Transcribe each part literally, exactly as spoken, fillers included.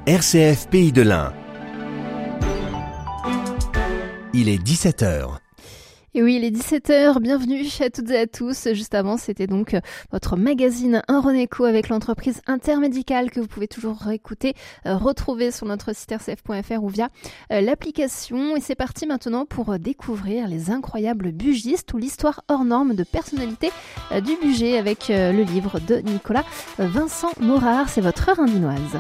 R C F Pays de l'Ain. Il est dix-sept heures. Et oui, il est dix-sept heures, bienvenue à toutes et à tous. Juste avant, c'était donc votre magazine Un Renéco avec l'entreprise Intermédicale que vous pouvez toujours réécouter, euh, retrouver sur notre site r c f point f r ou via euh, l'application. Et c'est parti maintenant pour découvrir les incroyables bugistes ou l'histoire hors norme de personnalités euh, du budget avec euh, le livre de Nicolas Vincent Morard. C'est votre heure indinoise.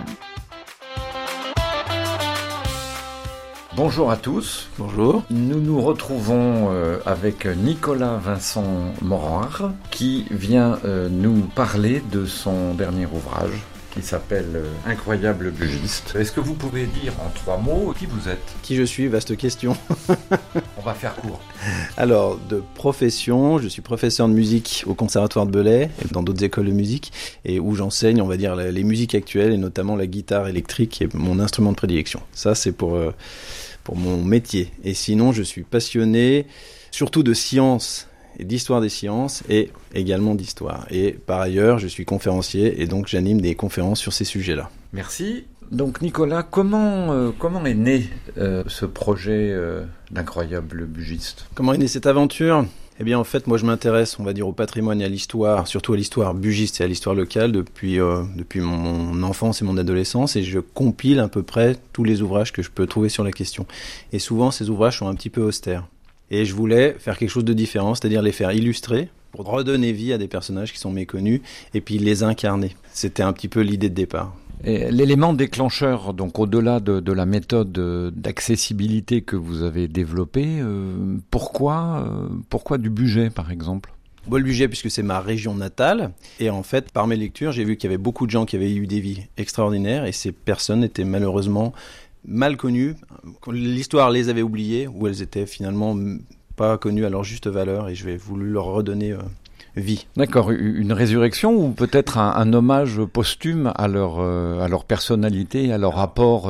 Bonjour à tous. Bonjour. Nous nous retrouvons euh, avec Nicolas Vincent Morard qui vient euh, nous parler de son dernier ouvrage qui s'appelle euh, Incroyable bugiste. Est-ce que vous pouvez dire en trois mots qui vous êtes ? Qui je suis ? Vaste question. On va faire court. Alors, de profession, je suis professeur de musique au Conservatoire de Belley et dans d'autres écoles de musique et où j'enseigne, on va dire, les musiques actuelles et notamment la guitare électrique qui est mon instrument de prédilection. Ça, c'est pour... Euh, pour mon métier. Et sinon, je suis passionné surtout de sciences et d'histoire des sciences et également d'histoire. Et par ailleurs, je suis conférencier et donc j'anime des conférences sur ces sujets-là. Merci. Donc Nicolas, comment, euh, comment est né euh, ce projet euh, d'incroyable bugiste ? Comment est née cette aventure ? Eh bien, en fait, moi, je m'intéresse, on va dire, au patrimoine et à l'histoire, surtout à l'histoire bugiste et à l'histoire locale depuis, euh, depuis mon, mon enfance et mon adolescence, et je compile à peu près tous les ouvrages que je peux trouver sur la question. Et souvent, ces ouvrages sont un petit peu austères. Et je voulais faire quelque chose de différent, c'est-à-dire les faire illustrer pour redonner vie à des personnages qui sont méconnus et puis les incarner. C'était un petit peu l'idée de départ. Et l'élément déclencheur, donc au-delà de, de la méthode d'accessibilité que vous avez développée, euh, pourquoi, euh, pourquoi du budget par exemple ? Bon, le budget puisque c'est ma région natale et en fait par mes lectures j'ai vu qu'il y avait beaucoup de gens qui avaient eu des vies extraordinaires et ces personnes étaient malheureusement mal connues. L'histoire les avait oubliées ou elles étaient finalement pas connues à leur juste valeur et je vais voulu leur redonner... Euh, vie. D'accord, une résurrection ou peut-être un, un hommage posthume à leur, euh, à leur personnalité, à leur rapport